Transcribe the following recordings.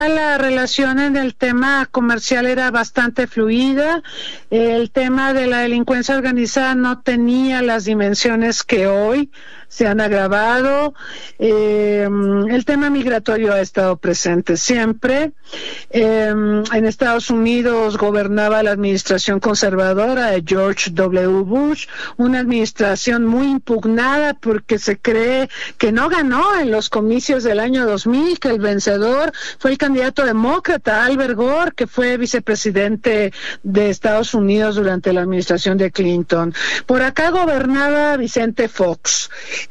La relación en el tema comercial era bastante fluida. El tema de la delincuencia organizada no tenía las dimensiones que hoy se han agravado. El tema migratorio ha estado presente siempre. En Estados Unidos gobernaba la administración conservadora de George W. Bush, una administración muy impugnada porque se cree que no ganó en los comicios del año 2000, que el vencedor fue el candidato demócrata Albert Gore, que fue vicepresidente de Estados Unidos durante la administración de Clinton. Por acá gobernaba Vicente Fox.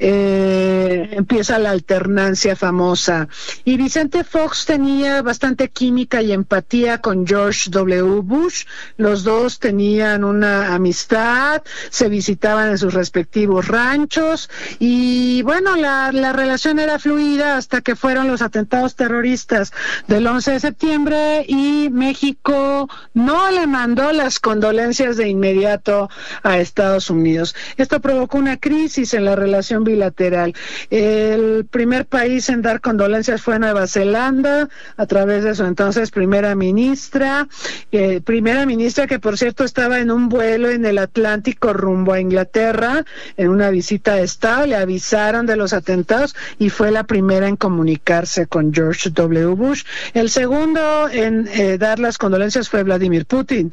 Empieza la alternancia famosa, y Vicente Fox tenía bastante química y empatía con George W. Bush. Los dos tenían una amistad, se visitaban en sus respectivos ranchos, y bueno, la relación era fluida hasta que fueron los atentados terroristas del 11 de septiembre y México no le mandó las condolencias de inmediato a Estados Unidos. Esto provocó una crisis en la relación bilateral. El primer país en dar condolencias fue Nueva Zelanda, a través de su entonces primera ministra que por cierto estaba en un vuelo en el Atlántico rumbo a Inglaterra, en una visita de Estado. Le avisaron de los atentados y fue la primera en comunicarse con George W. Bush. El segundo en dar las condolencias fue Vladimir Putin.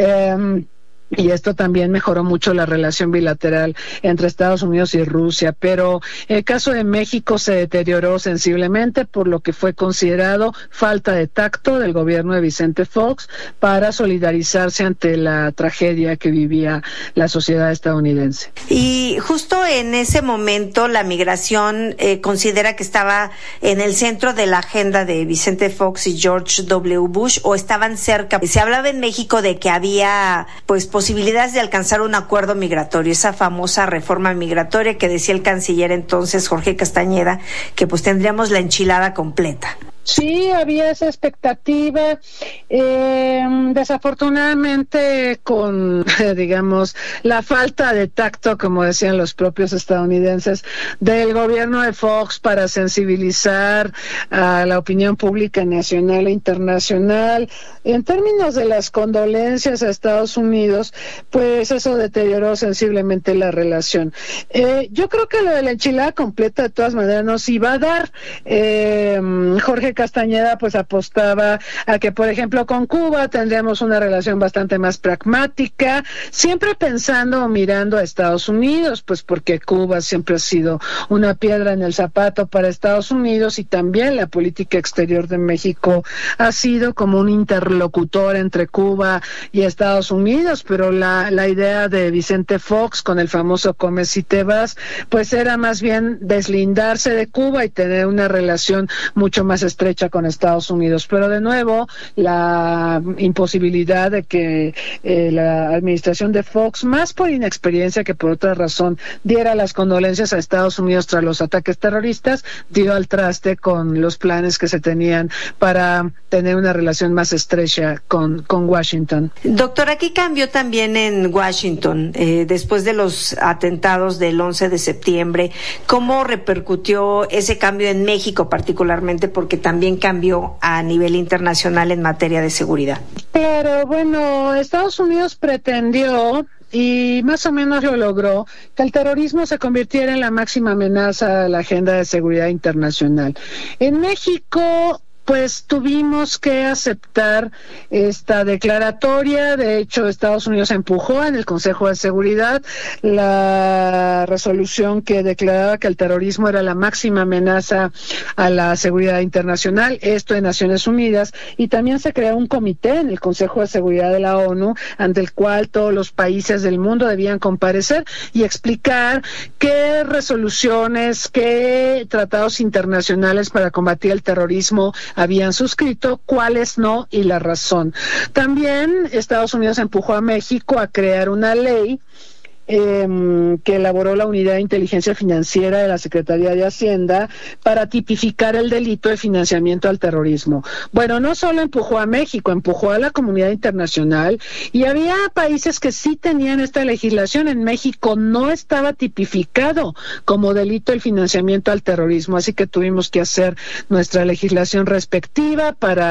Y esto también mejoró mucho la relación bilateral entre Estados Unidos y Rusia, pero el caso de México se deterioró sensiblemente por lo que fue considerado falta de tacto del gobierno de Vicente Fox para solidarizarse ante la tragedia que vivía la sociedad estadounidense. Y justo en ese momento la migración considera que estaba en el centro de la agenda de Vicente Fox y George W. Bush, o estaban cerca. Se hablaba en México de que había posibilidades de alcanzar un acuerdo migratorio, esa famosa reforma migratoria que decía el canciller entonces Jorge Castañeda, que pues tendríamos la enchilada completa. Sí, había esa expectativa. Desafortunadamente, con, digamos, la falta de tacto, como decían los propios estadounidenses, del gobierno de Fox para sensibilizar a la opinión pública nacional e internacional, en términos de las condolencias a Estados Unidos, pues eso deterioró sensiblemente la relación. Yo creo que lo de la enchilada completa, de todas maneras, nos iba a dar. Jorge Castañeda pues apostaba a que, por ejemplo, con Cuba tendríamos una relación bastante más pragmática, siempre pensando o mirando a Estados Unidos, pues porque Cuba siempre ha sido una piedra en el zapato para Estados Unidos, y también la política exterior de México ha sido como un interlocutor entre Cuba y Estados Unidos, pero la idea de Vicente Fox con el famoso come si te vas, pues era más bien deslindarse de Cuba y tener una relación mucho más estrecha con Estados Unidos. Pero de nuevo, la imposibilidad de que la administración de Fox, más por inexperiencia que por otra razón, diera las condolencias a Estados Unidos tras los ataques terroristas, dio al traste con los planes que se tenían para tener una relación más estrecha con Washington. Doctor, aquí cambió también en Washington, después de los atentados del 11 de septiembre. ¿Cómo repercutió ese cambio en México particularmente? Porque también cambió a nivel internacional en materia de seguridad. Pero bueno, Estados Unidos pretendió, y más o menos lo logró, que el terrorismo se convirtiera en la máxima amenaza a la agenda de seguridad internacional. En México, pues tuvimos que aceptar esta declaratoria. De hecho, Estados Unidos empujó en el Consejo de Seguridad la resolución que declaraba que el terrorismo era la máxima amenaza a la seguridad internacional, esto en Naciones Unidas, y también se creó un comité en el Consejo de Seguridad de la ONU, ante el cual todos los países del mundo debían comparecer y explicar qué resoluciones, qué tratados internacionales para combatir el terrorismo habían suscrito, cuáles no y la razón. También Estados Unidos empujó a México a crear una ley que elaboró la Unidad de Inteligencia Financiera de la Secretaría de Hacienda para tipificar el delito de financiamiento al terrorismo. Bueno, no solo empujó a México, empujó a la comunidad internacional, y había países que sí tenían esta legislación. En México no estaba tipificado como delito el financiamiento al terrorismo, así que tuvimos que hacer nuestra legislación respectiva para